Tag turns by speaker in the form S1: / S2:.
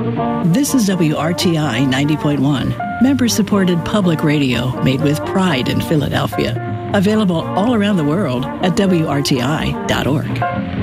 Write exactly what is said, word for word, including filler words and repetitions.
S1: This is W R T I ninety point one, member-supported public radio made with pride in Philadelphia. Available all around the world at W R T I dot org.